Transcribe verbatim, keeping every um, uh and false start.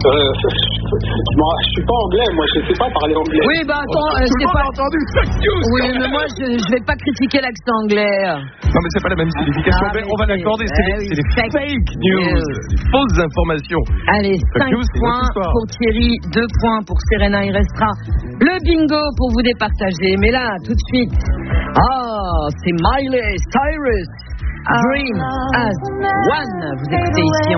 Euh, moi, je suis pas anglais, moi je sais pas parler anglais. Oui, bah attends, Oh, euh, tout le c'est monde pas. a entendu fake news. Oui, mais moi je, je vais pas critiquer l'accent anglais. Non, mais c'est pas la même signification. Ah, mais mais on va c'est- l'accorder. C'est, eh des, oui, c'est des fake fake news, news. des fausses informations. Allez, Fake cinq news, c'est notre points histoire. pour Thierry, deux points pour Serena. Il restera le bingo pour vous départager. Mais là, tout de suite, ah, c'est Miley Cyrus. Dream as one. Vous écoutez ici